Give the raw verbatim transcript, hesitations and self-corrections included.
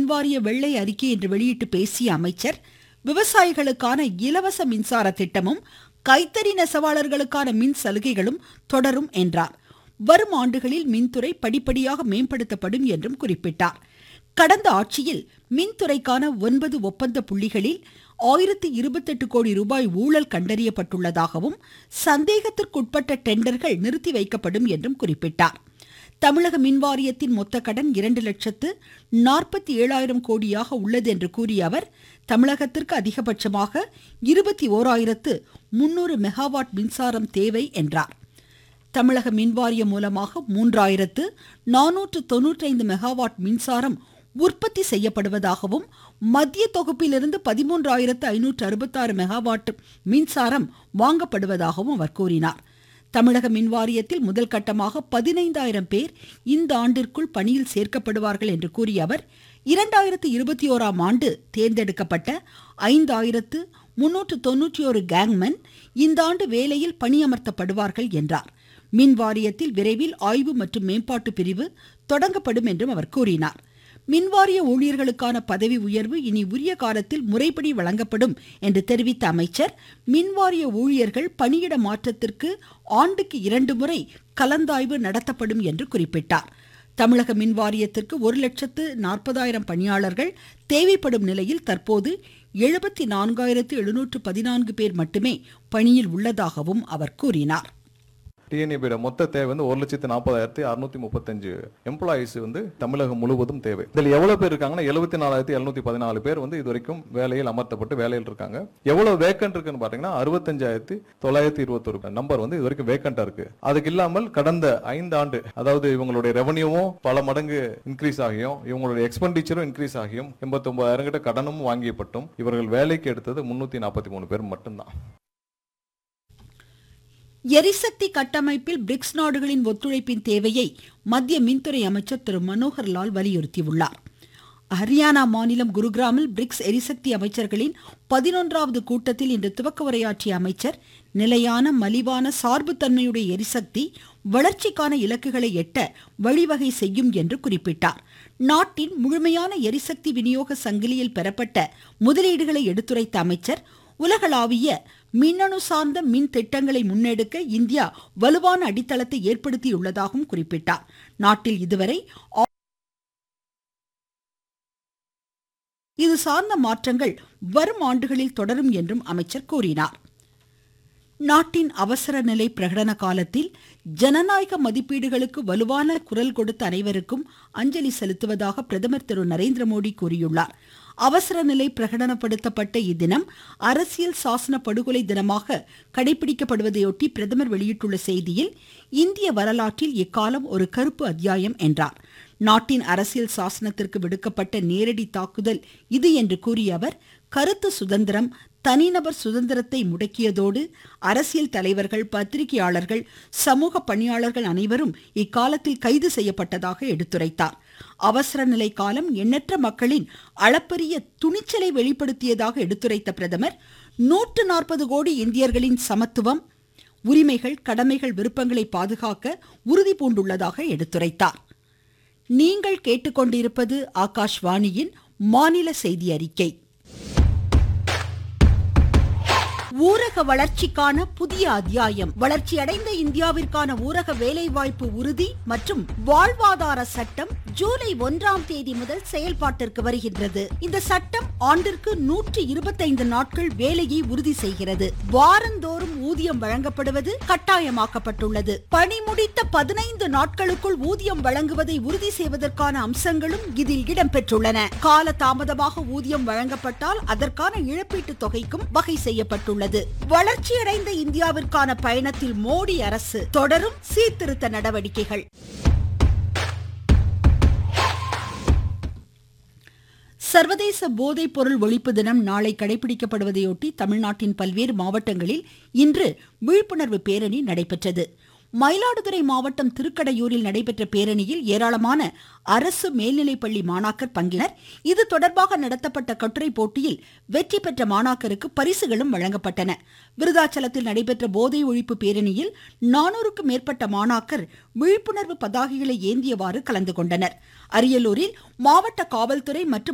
மின்வாரிய வெள்ளை அறிக்கை என்று வெளியிட்டு பேசிய அமைச்சர், விவசாயிகளுக்கான இலவச மின்சார திட்டமும் கைத்தறி நெசவாளர்களுக்கான மின் சலுகைகளும் தொடரும் என்றார். வரும் ஆண்டுகளில் மின்துறை படிப்படியாக மேம்படுத்தப்படும் என்றும் குறிப்பிட்டார். கடந்த ஆட்சியில் மின்துறைக்கான ஒன்பது ஒப்பந்த புள்ளிகளில் ஆயிரத்தி இருபத்தெட்டு கோடி ரூபாய் ஊழல் கண்டறியப்பட்டுள்ளதாகவும் சந்தேகத்திற்குட்பட்ட டெண்டர்கள் நிறுத்தி வைக்கப்படும் என்றும் குறிப்பிட்டார். தமிழக மின்வாரியத்தின் மொத்த கடன் இரண்டு லட்சத்து நாற்பத்தி ஏழாயிரம் கோடியாக உள்ளது என்று கூறிய அவர், தமிழகத்திற்கு அதிகபட்சமாக இருபத்தி ஓராயிரத்து முன்னூறு மெகாவாட் மின்சாரம் தேவை என்றார். தமிழக மின்வாரியம் மூலமாக மூன்றாயிரத்து நானூற்று தொன்னூற்றி ஐந்து மெகாவாட் மின்சாரம் உற்பத்தி செய்யப்படுவதாகவும் மத்திய தொகுப்பிலிருந்து பதிமூன்றாயிரத்து ஐநூற்று அறுபத்தாறு மெகாவாட் மின்சாரம் வாங்கப்படுவதாகவும் அவர் கூறினார். தமிழக மின்வாரியத்தில் முதல் கட்டமாக பதினைந்தாயிரம் பேர் இந்த ஆண்டிற்குள் பணியில் சேர்க்கப்படுவார்கள் என்று கூறிய அவர், இரண்டாயிரத்து இருபத்தி ஓராம் ஆண்டு தேர்ந்தெடுக்கப்பட்ட ஐந்தாயிரத்து முன்னூற்று தொன்னூற்றி ஒரு கேங்மென் இந்த ஆண்டு வேலையில் பணியமர்த்தப்படுவார்கள் என்றார். மின் வாரியத்தில் விரைவில் ஆய்வு மற்றும் மேம்பாட்டு பிரிவு தொடங்கப்படும் என்றும் அவர் கூறினார். மின்வாரிய ஊழியர்களுக்கான பதவி உயர்வு இனி உரிய காலத்தில் முறைப்படி வழங்கப்படும் என்று தெரிவித்த அமைச்சர், மின்வாரிய ஊழியர்கள் பணியிட மாற்றத்திற்கு ஆண்டுக்கு இரண்டு முறை கலந்தாய்வு நடத்தப்படும் என்று குறிப்பிட்டார். தமிழக மின்வாரியத்திற்கு ஒரு லட்சத்து நாற்பதாயிரம் பணியாளர்கள் தேவைப்படும் நிலையில் தற்போது எழுபத்தி நான்காயிரத்து எழுநூற்று பதினான்கு பேர் மட்டுமே பணியில் உள்ளதாகவும் அவர் கூறினார். டிஎன்ஏபியோட மொத்த தேவை வந்து ஒரு லட்சத்து நாற்பதாயிரத்தி அறுநூத்தி முப்பத்தஞ்சு எம்ப்ளாயிஸ் வந்து தமிழகம் முழுவதும் தேவை. இதில் எவ்வளவு பேர் இருக்காங்கன்னா எழுபத்தி நாலாயிரத்தி எழுநூத்தி பதினாலு பேர் வந்து இது வரைக்கும் வேலையில் அமர்த்தப்பட்டு வேலையில் இருக்காங்க. எவ்வளவு வேக்கன்ட் இருக்குன்னு பாத்தீங்கன்னா அறுபத்தஞ்சாயிரத்தி தொள்ளாயிரத்தி இருபத்தி ஒரு நம்பர் வந்து இது வரைக்கும் வேக்கண்டா இருக்கு. அதுக்கு இல்லாமல் கடந்த ஐந்து ஆண்டு அதாவது இவங்களுடைய ரெவன்யூவும் பல மடங்கு இன்க்ரீஸ் ஆகியும் இவங்களுடைய எக்ஸ்பெண்டிச்சரும் இன்க்ரீஸ் ஆகியும் எண்பத்தி ஒன்பதாயிரம் கிட்ட கடனும் வாங்கியப்பட்டும் இவர்கள் வேலைக்கு எடுத்தது முன்னூத்தி நாற்பத்தி மூணு பேர் மட்டும்தான். எரிசக்தி கட்டமைப்பில் பிரிக்ஸ் நாடுகளின் ஒத்துழைப்பின் தேவையை மத்திய மின்துறை அமைச்சர் திரு மனோகர் லால் வலியுறுத்தியுள்ளார். ஹரியானா மாநிலம் குருகிராமில் பிரிக்ஸ் எரிசக்தி அமைச்சர்களின் பதினொன்றாவது கூட்டத்தில் இன்று துவக்க உரையாற்றிய அமைச்சர், நிலையான மலிவான சார்புத்தன்மையுடைய எரிசக்தி வளர்ச்சிக்கான இலக்குகளை எட்ட வழிவகை செய்யும் என்று குறிப்பிட்டார். நாட்டின் முழுமையான எரிசக்தி விநியோக சங்கிலியில் பெறப்பட்ட முதலீடுகளை எடுத்துரைத்த அமைச்சர், உலகளாவிய மின்னணு சார்ந்த மின் திட்டங்களை முன்னெடுக்க இந்தியா வலுவான அடித்தளத்தை ஏற்படுத்தியுள்ளதாகவும் குறிப்பிட்டார். நாட்டில் இதுவரை இது சார்ந்த மாற்றங்கள் வரும் ஆண்டுகளில் தொடரும் என்றும் அமைச்சர் கூறினார். நாட்டின் அவசர நிலை பிரகடன காலத்தில் ஜனநாயக மதிப்பீடுகளுக்கு வலுவான குரல் கொடுத்த அனைவருக்கும் அஞ்சலி செலுத்துவதாக பிரதமர் திரு நரேந்திர மோடி கூறியுள்ளார். அவசர நிலை பிரகடனப்படுத்தப்பட்ட இத்தினம் அரசியல் சாசன படுகொலை தினமாக கடைபிடிக்கப்படுவதையொட்டி பிரதமர் வெளியிட்டுள்ள செய்தியில், இந்திய வரலாற்றில் இக்காலம் ஒரு கருப்பு அத்தியாயம் என்றார். நாட்டின் அரசியல் சாசனத்திற்கு விடுக்கப்பட்ட நேரடி தாக்குதல் இது என்று கூறிய அவர், கருத்து சுதந்திரம், தனிநபர் சுதந்திரத்தை முடக்கியதோடு அரசியல் தலைவர்கள், பத்திரிகையாளர்கள், சமூக பணியாளர்கள் அனைவரும் இக்காலத்தில் கைது செய்யப்பட்டதாக எடுத்துரைத்தார். அவசர நிலை காலம் எண்ணற்ற மக்களின் அளப்பரிய துணிச்சலை வெளிப்படுத்தியதாக எடுத்துரைத்த பிரதமர், நூற்று நாற்பது கோடி இந்தியர்களின் சமத்துவம், உரிமைகள், கடமைகள், விருப்பங்களை பாதுகாக்க உறுதி பூண்டுள்ளதாக எடுத்துரைத்தார். நீங்கள் கேட்டுக்கொண்டிருப்பது ஆகாஷ்வாணியின் மாநில செய்தி அறிக்கை. ஊரக வளர்ச்சிக்கான புதிய அத்தியாயம். வளர்ச்சியடைந்த இந்தியாவிற்கான ஊரக வேலைவாய்ப்பு உறுதி மற்றும் வாழ்வாதார சட்டம் ஜூலை ஒன்றாம் தேதி முதல் செயல்பாட்டிற்கு வருகின்றது. இந்த சட்டம் ஆண்டிற்கு நூற்றி இருபத்தைந்து நாட்கள் வேலையை உறுதி செய்கிறது. வாரந்தோறும் ஊதியம் வழங்கப்படுவது கட்டாயமாக்கப்பட்டுள்ளது. பணி முடித்த பதினைந்து நாட்களுக்குள் ஊதியம் வழங்குவதை உறுதி செய்வதற்கான அம்சங்களும் இதில் இடம்பெற்றுள்ளன. கால தாமதமாக ஊதியம் வழங்கப்பட்டால் அதற்கான இழப்பீட்டு தொகைக்கும் வகை செய்யப்பட்டுள்ளது. வளர்ச்சியடைந்த இந்தியாவிற்கான பயணத்தில் மோடி அரசு தொடரும் சீர்திருத்த நடவடிக்கைகள். சர்வதேச போதைப் பொருள் ஒழிப்பு தினம் நாளை கடைபிடிக்கப்படுவதையொட்டி தமிழ்நாட்டின் பல்வேறு மாவட்டங்களில் இன்று விழிப்புணர்வு பேரணி நடைபெற்றது. மயிலாடுதுறை மாவட்டம் திருக்கடையூரில் நடைபெற்ற பேரணியில் ஏராளமான அரசு மேல்நிலைப்பள்ளி மாணாக்கர் பங்கினர். இது தொடர்பாக நடத்தப்பட்ட கட்டுரை போட்டியில் வெற்றி பெற்ற மாணாக்கருக்கு பரிசுகளும் வழங்கப்பட்டன. விருதாச்சலத்தில் நடைபெற்ற போதை ஒழிப்பு பேரணியில் நானூறுக்கும் மேற்பட்ட மாணாக்கர் விழிப்புணர்வு பதாகைகளை ஏந்தியவாறு கலந்து கொண்டனர். அரியலூரில் மாவட்ட காவல்துறை மற்றும்